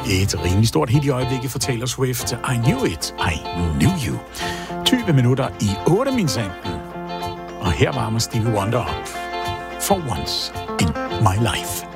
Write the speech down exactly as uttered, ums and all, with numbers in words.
Et rimelig stort hit i øjeblikket for Taylor Swift. I knew it, I knew you. tyve minutter i otte, min sand. Og her varmer Stevie Wonder op. For once in my life.